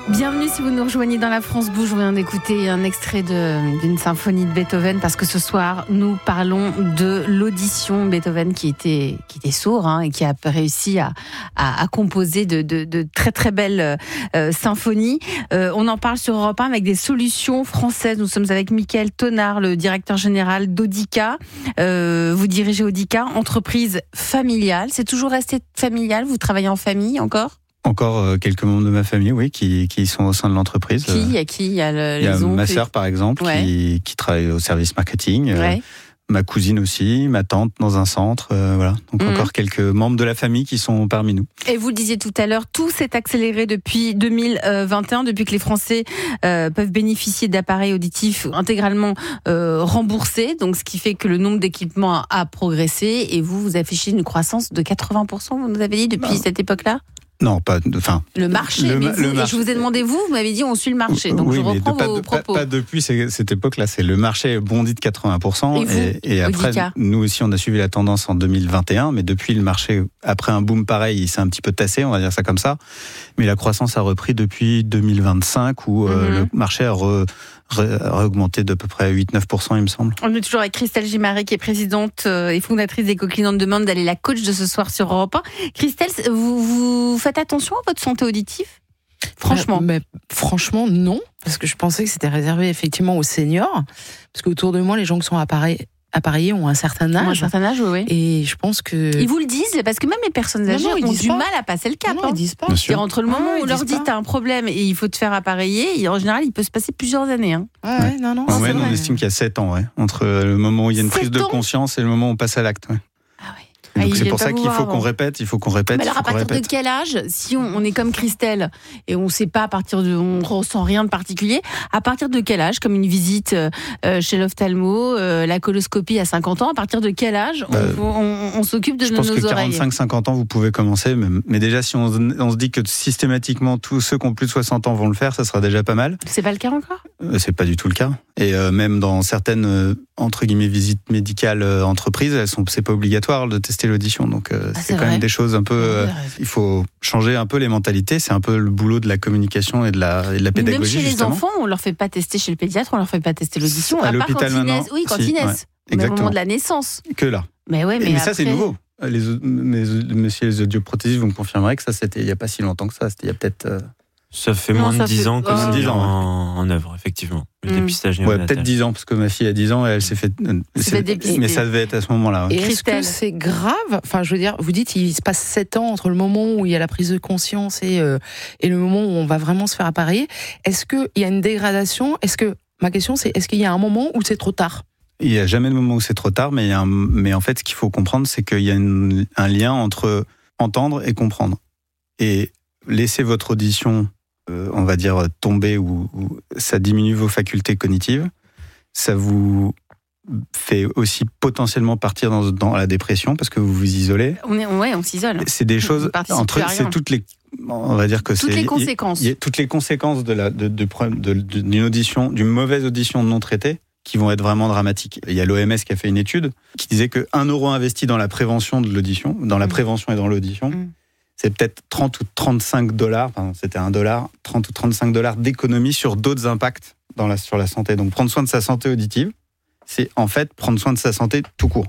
Bienvenue si vous nous rejoignez dans La France Bouge. Je viens d'écouter un extrait d'une symphonie de Beethoven parce que ce soir, nous parlons de l'audition Beethoven qui était sourd et qui a réussi à composer de très très belles symphonies. On en parle sur Europe 1 avec des solutions françaises. Nous sommes avec Mickaël Tonard, le directeur général d'Audica. Vous dirigez Audica, entreprise familiale. C'est toujours resté familial? Vous travaillez en famille encore? Encore quelques membres de ma famille, oui, qui sont au sein de l'entreprise. Il y a les oncles. Ma sœur, par exemple, qui travaille au service marketing. Ouais. Ma cousine aussi, ma tante dans un centre, voilà. Donc encore quelques membres de la famille qui sont parmi nous. Et vous le disiez tout à l'heure, tout s'est accéléré depuis 2021, depuis que les Français peuvent bénéficier d'appareils auditifs intégralement remboursés. Donc ce qui fait que le nombre d'équipements a progressé. Et vous affichez une croissance de 80%, vous nous avez dit, depuis cette époque-là? Non, le marché. Je vous ai demandé, vous m'avez dit on suit le marché. Donc oui, je reprends vos propos. Pas depuis cette époque-là. C'est le marché bondi de 80%. Et après, Audica, nous aussi, on a suivi la tendance en 2021. Mais depuis, le marché, après un boom pareil, il s'est un petit peu tassé, on va dire ça comme ça. Mais la croissance a repris depuis 2025 où le marché a augmenté d'à peu près 8-9%, il me semble. On est toujours avec Christelle Gimaret, qui est présidente et fondatrice des Coquelinan de Demande, d'aller la coach de ce soir sur Europe 1. Christelle, vous faites attention à votre santé auditive? Franchement. Franchement, non. Parce que je pensais que c'était réservé effectivement aux seniors. Parce qu'autour de moi, les gens qui sont appareillés ont un certain âge. Un certain âge, oui. Et je pense que... Ils vous le disent, parce que même les personnes âgées ont du mal à passer le cap. Non, ils disent pas. Entre le moment où on leur dit t'as un problème et il faut te faire appareiller, en général, il peut se passer plusieurs années. Ouais, non. En moyenne, on estime qu'il y a 7 ans, entre le moment où il y a une prise de conscience et le moment où on passe à l'acte. Ouais. Donc c'est pour ça qu'il faut qu'on répète, Mais alors à partir de quel âge, si on est comme Christelle et on sait pas on ressent rien de particulier, à partir de quel âge, comme une visite chez l'ophtalmo, la coloscopie à 50 ans, à partir de quel âge on s'occupe de nos oreilles? Je pense que 45-50 ans, vous pouvez commencer, mais déjà si on se dit que systématiquement tous ceux qui ont plus de 60 ans vont le faire, ça sera déjà pas mal. C'est pas le cas encore? C'est pas du tout le cas. Et même dans certaines entre guillemets visites médicales entreprises, c'est pas obligatoire de tester l'audition. Donc c'est quand même des choses un peu. Il faut changer un peu les mentalités. C'est un peu le boulot de la communication et de la pédagogie. Même chez justement. les enfants, on leur fait pas tester chez le pédiatre, on leur fait pas tester l'audition. À l'hôpital maintenant. Quand ils naissent. Mais au moment de la naissance. Que là. Mais après... ça c'est nouveau. Messieurs les audioprothésistes, vous me confirmerez que ça c'était il y a pas si longtemps que ça. C'était il y a peut-être. Ça fait moins de 10 ans que c'est en œuvre, effectivement. Le dépistage néonatal. Peut-être 10 ans, parce que ma fille a 10 ans et elle s'est fait dépister. Mais ça devait être à ce moment-là. Et est-ce que c'est grave? Enfin, je veux dire, vous dites, il se passe 7 ans entre le moment où il y a la prise de conscience et le moment où on va vraiment se faire appareiller. Est-ce qu'il y a une dégradation? Ma question, c'est, est-ce qu'il y a un moment où c'est trop tard? Il n'y a jamais de moment où c'est trop tard, mais en fait, ce qu'il faut comprendre, c'est qu'il y a un lien entre entendre et comprendre. Et laisser votre audition on va dire tomber ou ça diminue vos facultés cognitives, ça vous fait aussi potentiellement partir dans la dépression parce que vous vous isolez. On s'isole. C'est des choses c'est toutes les, on va dire que toutes les conséquences. Il y a toutes les conséquences d'une audition, d'une mauvaise audition non traitée qui vont être vraiment dramatiques. Il y a l'OMS qui a fait une étude qui disait que 1 euro investi dans la prévention de l'audition, dans la prévention et dans l'audition, c'est peut-être 30 ou 35 $, c'était $1, 30 ou 35 $ d'économie sur d'autres impacts sur la santé. Donc prendre soin de sa santé auditive, c'est en fait prendre soin de sa santé tout court.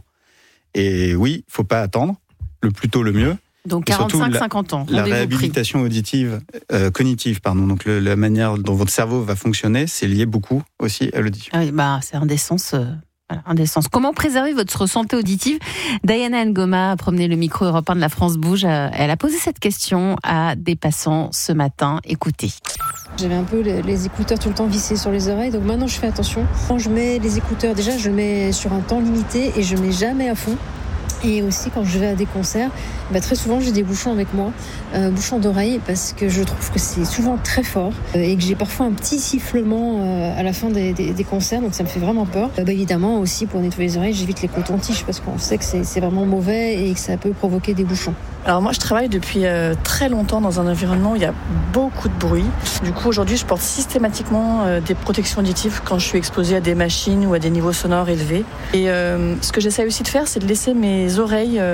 Et oui, il ne faut pas attendre, le plus tôt le mieux. Donc 45-50 ans. La réhabilitation auditive, cognitive, donc la manière dont votre cerveau va fonctionner, c'est lié beaucoup aussi à l'audition. C'est un des sens... Comment préserver votre santé auditive? Diana Ngoma a promené le micro Europe 1 de La France Bouge. Elle a posé cette question à des passants ce matin. Écoutez. J'avais un peu les écouteurs tout le temps vissés sur les oreilles, donc maintenant je fais attention. Quand je mets les écouteurs, déjà je mets sur un temps limité et je mets jamais à fond. Et aussi quand je vais à des concerts, très souvent j'ai des bouchons avec moi, bouchons d'oreille, parce que je trouve que c'est souvent très fort et que j'ai parfois un petit sifflement à la fin des concerts, donc ça me fait vraiment peur. Évidemment aussi pour nettoyer les oreilles, j'évite les cotons-tiges parce qu'on sait que c'est vraiment mauvais et que ça peut provoquer des bouchons. Alors moi je travaille depuis très longtemps dans un environnement où il y a beaucoup de bruit. Du coup aujourd'hui je porte systématiquement des protections auditives quand je suis exposée à des machines ou à des niveaux sonores élevés. Et ce que j'essaie aussi de faire, c'est de laisser mes oreilles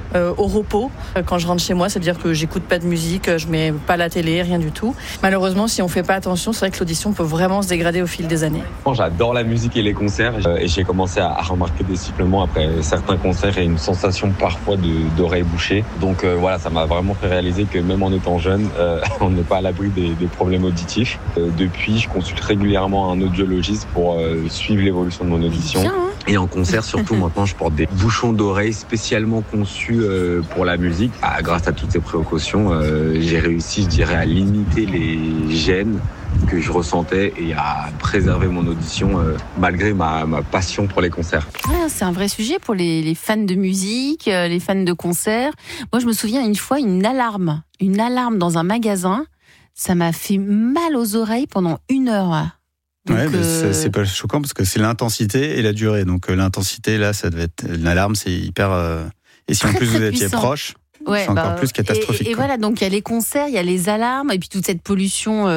au repos. Quand je rentre chez moi, c'est-à-dire que j'écoute pas de musique, je mets pas la télé, rien du tout. Malheureusement, si on fait pas attention, c'est vrai que l'audition peut vraiment se dégrader au fil des années. J'adore la musique et les concerts et j'ai commencé à remarquer des sifflements après certains concerts et une sensation parfois d'oreilles bouchées. Donc voilà, ça m'a vraiment fait réaliser que même en étant jeune, on n'est pas à l'abri des problèmes auditifs. Depuis, je consulte régulièrement un audiologiste pour suivre l'évolution de mon audition. Bien, hein. Et en concert, surtout maintenant, je porte des bouchons d'oreilles spécialement conçus pour la musique. Grâce à toutes ces précautions, j'ai réussi, je dirais, à limiter les gênes que je ressentais et à préserver mon audition malgré ma passion pour les concerts. Ouais, c'est un vrai sujet pour les fans de musique, les fans de concerts. Moi, je me souviens une fois, une alarme dans un magasin, ça m'a fait mal aux oreilles pendant 1 heure. Donc, c'est pas choquant parce que c'est l'intensité et la durée. Donc l'intensité, là, ça devait être l'alarme, c'est hyper. Et si en plus vous étiez proche, c'est encore plus catastrophique. Et voilà, donc il y a les concerts, il y a les alarmes, et puis toute cette pollution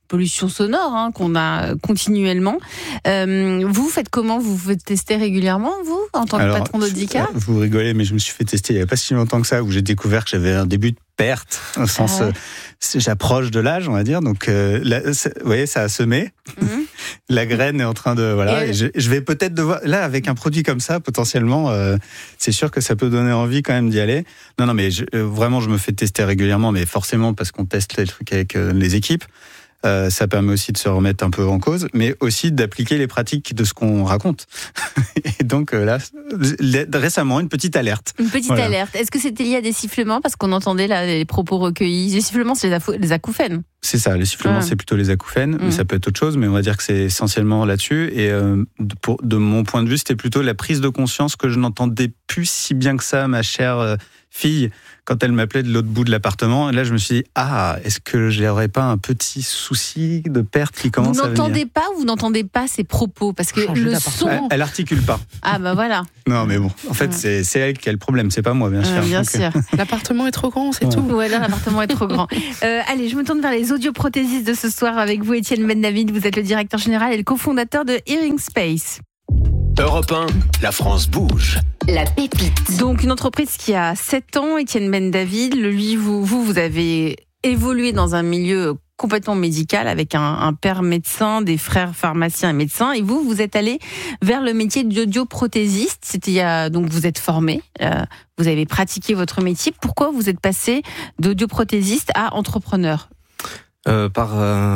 sonore qu'on a continuellement. Vous faites comment ? Vous faites tester régulièrement, vous, en tant que patron d'Audica ? Vous rigolez, mais je me suis fait tester il n'y a pas si longtemps que ça, où j'ai découvert que j'avais un début de perte, au sens, j'approche de l'âge, on va dire, donc vous voyez, ça a semé. La graine est en train de... Voilà, et je vais peut-être devoir... Là, avec un produit comme ça, potentiellement, c'est sûr que ça peut donner envie quand même d'y aller. Non, mais vraiment, je me fais tester régulièrement, mais forcément, parce qu'on teste les trucs avec les équipes. Ça permet aussi de se remettre un peu en cause, mais aussi d'appliquer les pratiques de ce qu'on raconte. Et donc là, récemment, une petite alerte. Une petite alerte. Est-ce que c'était lié à des sifflements ? Parce qu'on entendait là les propos recueillis. Les sifflements, c'est les acouphènes. C'est ça, les sifflements, c'est plutôt les acouphènes, mais ça peut être autre chose, mais on va dire que c'est essentiellement là-dessus. Et de mon point de vue, c'était plutôt la prise de conscience que je n'entendais plus si bien que ça, ma chère fille, quand elle m'appelait de l'autre bout de l'appartement. Et là, je me suis dit, est-ce que j'aurais pas un petit souci de perte qui commence à venir ? Vous n'entendez pas ses propos, parce que le son... Elle articule pas. Ah bah voilà. Non, mais bon, en fait, c'est elle qui a le problème, c'est pas moi, bien sûr. Bien sûr. L'appartement est trop grand, c'est tout. Ouais, là, l'appartement est trop grand. Allez, je me tourne vers les audioprothésistes de ce soir avec vous, Étienne Ben-David. Vous êtes le directeur général et le cofondateur de Hearing Space. Europe 1, la France bouge. La pépite. Donc, une entreprise qui a 7 ans, Étienne Ben-David. Vous avez évolué dans un milieu complètement médical avec un père médecin, des frères pharmaciens et médecins. Et vous êtes allé vers le métier d'audioprothésiste. Donc, vous êtes formé, vous avez pratiqué votre métier. Pourquoi vous êtes passé d'audioprothésiste à entrepreneur ? Par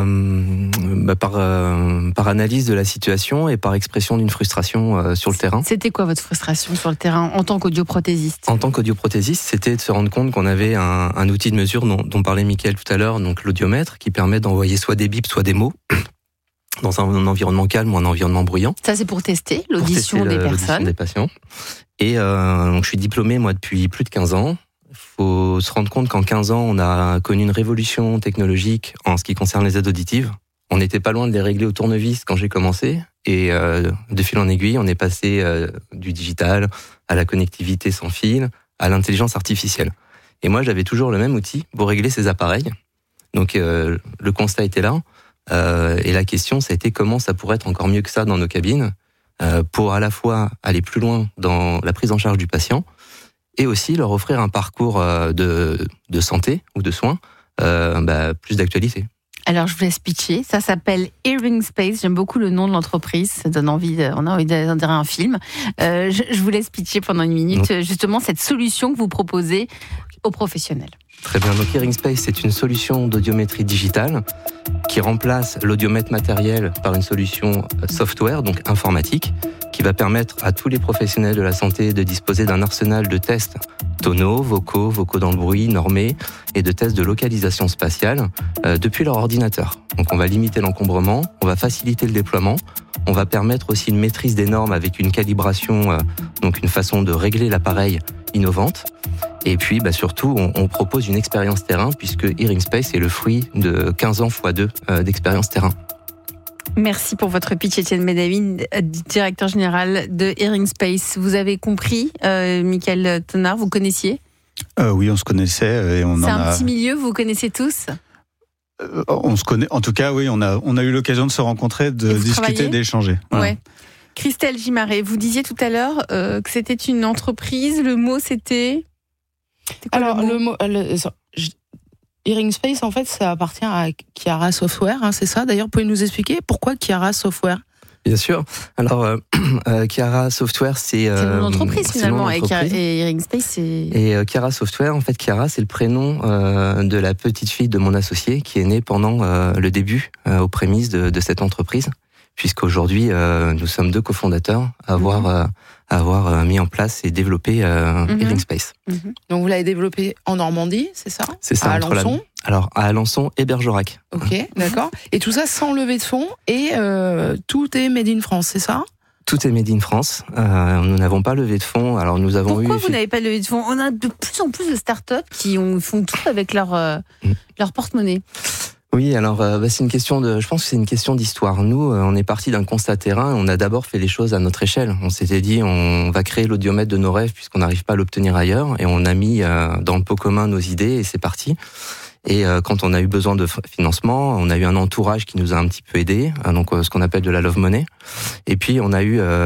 analyse de la situation et par expression d'une frustration sur le terrain. C'était quoi votre frustration sur le terrain en tant qu'audioprothésiste ? En tant qu'audioprothésiste, c'était de se rendre compte qu'on avait un outil de mesure dont parlait Mickaël tout à l'heure, donc l'audiomètre, qui permet d'envoyer soit des bips, soit des mots dans un environnement calme ou un environnement bruyant. Ça, c'est pour tester l'audition des personnes. L'audition des patients. Et donc, je suis diplômé, moi, depuis plus de 15 ans. Il faut se rendre compte qu'en 15 ans, on a connu une révolution technologique en ce qui concerne les aides auditives. On n'était pas loin de les régler au tournevis quand j'ai commencé. Et de fil en aiguille, on est passé du digital à la connectivité sans fil, à l'intelligence artificielle. Et moi, j'avais toujours le même outil pour régler ces appareils. Donc, le constat était là. Et la question, ça a été comment ça pourrait être encore mieux que ça dans nos cabines pour à la fois aller plus loin dans la prise en charge du patient et aussi leur offrir un parcours de santé ou de soins plus d'actualité. Alors, je vous laisse pitcher. Ça s'appelle Hearing Space. J'aime beaucoup le nom de l'entreprise. Ça donne envie, on a envie d'en dire un film. Je vous laisse pitcher pendant 1 minute, justement, cette solution que vous proposez aux professionnels. Très bien. Donc, Hearing Space, c'est une solution d'audiométrie digitale qui remplace l'audiomètre matériel par une solution software, donc informatique, qui va permettre à tous les professionnels de la santé de disposer d'un arsenal de tests tonaux, vocaux dans le bruit, normés, et de tests de localisation spatiale depuis leur ordinateur. Donc on va limiter l'encombrement, on va faciliter le déploiement, on va permettre aussi une maîtrise des normes avec une calibration, donc une façon de régler l'appareil innovante. Et puis surtout, on propose une expérience terrain puisque Hearing Space est le fruit de 15 ans x2 d'expérience terrain. Merci pour votre pitch, Étienne Ben-David, directeur général de Hearing Space. Vous avez compris, Mickaël Tonard, vous connaissiez ? Oui, on se connaissait. Et c'est un petit milieu, vous connaissez tous ? On se connaît. En tout cas, oui, on a eu l'occasion de se rencontrer, de discuter, d'échanger. Voilà. Ouais. Christelle Gimaret, vous disiez tout à l'heure que c'était une entreprise. Le mot, c'était Alors, Hearing Space, en fait, ça appartient à Chiara Software, hein, c'est ça. D'ailleurs, pouvez-vous nous expliquer pourquoi Chiara Software ? Bien sûr. Alors, Chiara Software, c'est mon entreprise finalement, et Hearing Space, c'est... Et Chiara Software, en fait, Chiara, c'est le prénom de la petite fille de mon associé qui est née pendant le début, aux prémices de cette entreprise, puisqu'aujourd'hui, nous sommes 2 cofondateurs à avoir mis en place et développé Hearing Space. Donc, vous l'avez développé en Normandie, c'est ça ? C'est ça, à Alençon. Alors, à Alençon et Bergerac. Ok, d'accord. Et tout ça sans levée de fonds et tout est made in France, c'est ça ? Tout est made in France. Nous n'avons pas levé de fonds. Alors, nous avons Pourquoi vous n'avez pas levé de fonds ? On a de plus en plus de startups qui font tout avec leur porte-monnaie. Oui, alors c'est une question je pense que c'est une question d'histoire. Nous, on est parti d'un constat terrain. On a d'abord fait les choses à notre échelle. On s'était dit, on va créer l'audiomètre de nos rêves puisqu'on n'arrive pas à l'obtenir ailleurs, et on a mis dans le pot commun nos idées et c'est parti. Et quand on a eu besoin de financement, on a eu un entourage qui nous a un petit peu aidé, donc ce qu'on appelle de la love money. Et puis on a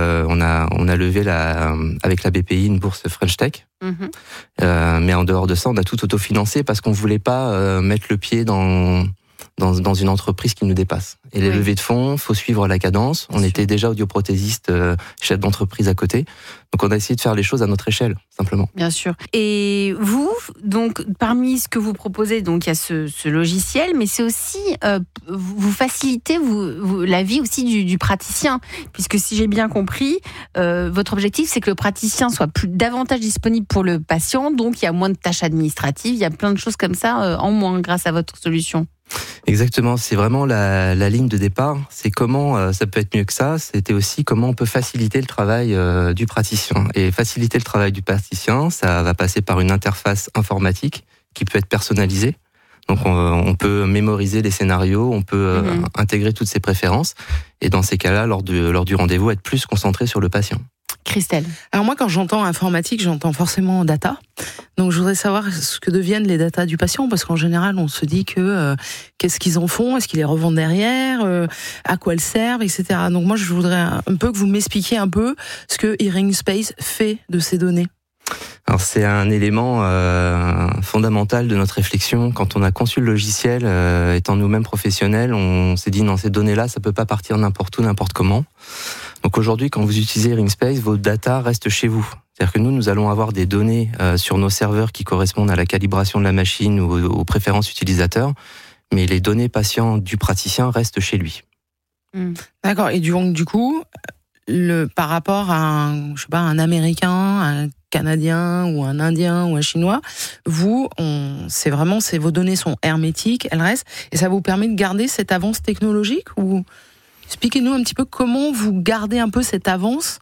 levé avec la BPI une bourse French Tech. Mais en dehors de ça, on a tout autofinancé parce qu'on voulait pas mettre le pied dans une entreprise qui nous dépasse. Et les levées de fonds, faut suivre la cadence. On était déjà audioprothésiste, chef d'entreprise à côté. Donc on a essayé de faire les choses à notre échelle, simplement. Bien sûr. Et vous, donc, parmi ce que vous proposez, donc il y a ce logiciel, mais c'est aussi, vous facilitez la vie aussi du praticien. Puisque si j'ai bien compris, votre objectif, c'est que le praticien soit davantage disponible pour le patient, donc il y a moins de tâches administratives, il y a plein de choses comme ça en moins grâce à votre solution. Exactement, c'est vraiment la ligne de départ. C'est comment ça peut être mieux que ça. C'était aussi comment on peut faciliter le travail du praticien. Et faciliter le travail du praticien, ça va passer par une interface informatique qui peut être personnalisée. Donc on peut mémoriser les scénarios, on peut intégrer toutes ses préférences. Et dans ces cas-là, lors du rendez-vous, être plus concentré sur le patient. Christelle. Alors moi, quand j'entends informatique, j'entends forcément data. Donc je voudrais savoir ce que deviennent les data du patient, parce qu'en général, on se dit que qu'est-ce qu'ils en font, est-ce qu'ils les revendent derrière, à quoi elles servent, etc. Donc moi, je voudrais un peu que vous m'expliquiez un peu ce que Hearing Space fait de ces données. Alors c'est un élément fondamental de notre réflexion. Quand on a conçu le logiciel, étant nous-mêmes professionnels, on s'est dit non, ces données-là, ça peut pas partir n'importe où, n'importe comment. Donc aujourd'hui, quand vous utilisez Hearing Space, vos data restent chez vous. C'est-à-dire que nous allons avoir des données sur nos serveurs qui correspondent à la calibration de la machine ou aux préférences utilisateurs, mais les données patients du praticien restent chez lui. D'accord. Et du coup, par rapport à un Américain, un Canadien ou un Indien ou un Chinois, vos données sont hermétiques, elles restent, et ça vous permet de garder cette avance technologique, ou expliquez-nous un petit peu comment vous gardez un peu cette avance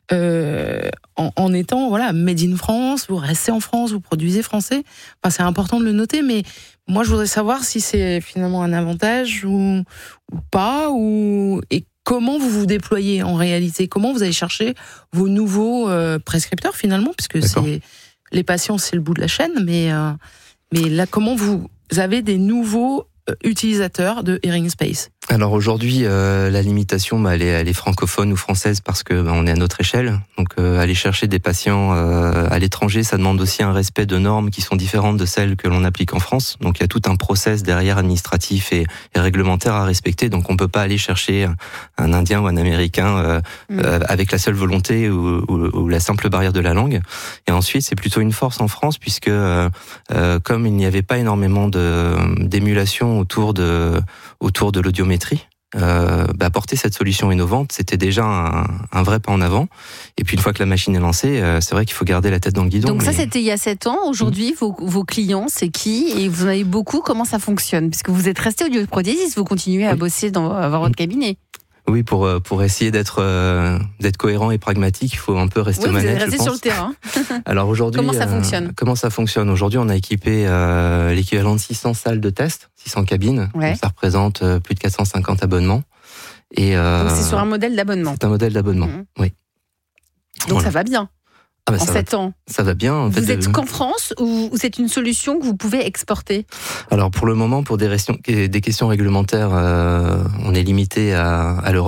en étant made in France, vous restez en France, vous produisez français. Enfin, c'est important de le noter, mais moi je voudrais savoir si c'est finalement un avantage ou pas, et comment vous vous déployez en réalité, comment vous allez chercher vos nouveaux prescripteurs finalement, puisque les patients c'est le bout de la chaîne, mais là comment vous avez des nouveaux utilisateurs de Hearing Space? Alors aujourd'hui, la limitation, elle est francophone ou française parce que on est à notre échelle. Donc aller chercher des patients à l'étranger, ça demande aussi un respect de normes qui sont différentes de celles que l'on applique en France. Donc il y a tout un process derrière administratif et réglementaire à respecter. Donc on peut pas aller chercher un Indien ou un Américain avec la seule volonté ou la simple barrière de la langue. Et ensuite, c'est plutôt une force en France puisque comme il n'y avait pas énormément d'émulation autour de l'audiométrie, apporter cette solution innovante, c'était déjà un vrai pas en avant. Et puis une fois que la machine est lancée, c'est vrai qu'il faut garder la tête dans le guidon. Donc ça, c'était il y a 7 ans. Aujourd'hui, vos clients, c'est qui? Et vous en avez beaucoup. Comment ça fonctionne? Puisque vous êtes resté audioprothésiste, vous continuez à bosser avoir votre cabinet. Oui, pour essayer d'être cohérent et pragmatique, il faut un peu rester aux manettes, je pense. Vous êtes resté sur le terrain. Alors aujourd'hui, comment ça fonctionne? Aujourd'hui, on a équipé l'équivalent de 600 salles de test, 600 cabines. Ouais. Donc ça représente plus de 450 abonnements. Et donc c'est sur un modèle d'abonnement. C'est un modèle d'abonnement, oui. Donc ça va bien. En 7 ans. Ça va bien. En fait, vous êtes qu'en France ou c'est une solution que vous pouvez exporter? Alors pour le moment, pour des questions réglementaires, on est limité à l'Europe.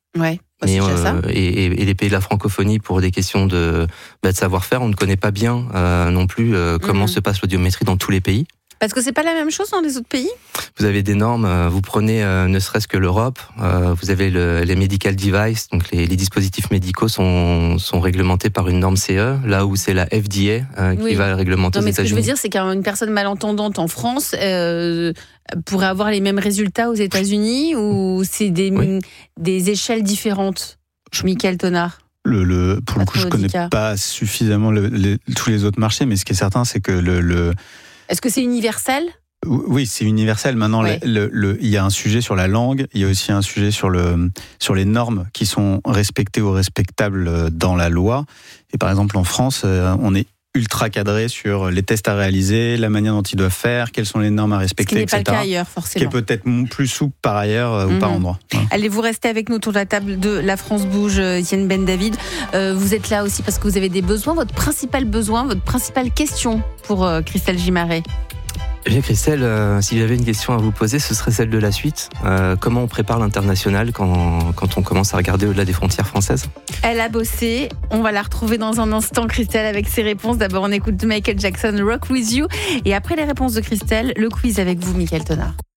Ouais. C'est déjà ça. Et les pays de la francophonie, pour des questions de savoir-faire, on ne connaît pas bien non plus comment se passe l'audiométrie dans tous les pays. Parce que c'est pas la même chose dans les autres pays. Vous avez des normes, vous prenez ne serait-ce que l'Europe, vous avez les medical devices, donc les dispositifs médicaux sont réglementés par une norme CE, là où c'est la FDA qui va réglementer aux États-Unis. Ce que je veux dire, c'est qu'une personne malentendante en France pourrait avoir les mêmes résultats aux États-Unis, ou c'est des échelles différentes. Michael Tonard. Pour le coup, je connais pas suffisamment tous les autres marchés, mais ce qui est certain, c'est que Est-ce que c'est universel ? Oui, c'est universel. Maintenant, il y a un sujet sur la langue, il y a aussi un sujet sur les normes qui sont respectées ou respectables dans la loi. Et par exemple, en France, on est ultra cadré sur les tests à réaliser, la manière dont ils doivent faire, quelles sont les normes à respecter, etc. Ce qui n'est pas le cas ailleurs, Ce forcément. qui est peut-être plus souple par ailleurs ou par endroit. Ouais. Allez, vous restez avec nous autour de la table de La France Bouge, Étienne Ben-David. Vous êtes là aussi parce que vous avez des besoins. Votre principal besoin, votre principale question pour Christelle Gimaret. Eh bien Christelle, si j'avais une question à vous poser, ce serait celle de la suite. Comment on prépare l'international quand on commence à regarder au-delà des frontières françaises ? Elle a bossé. On va la retrouver dans un instant, Christelle, avec ses réponses. D'abord, on écoute Michael Jackson, Rock With You. Et après les réponses de Christelle, le quiz avec vous, Michael Tonard.